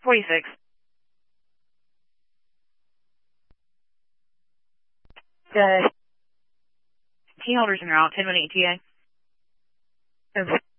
46. The key holders en route, 10-minute ETA. Over.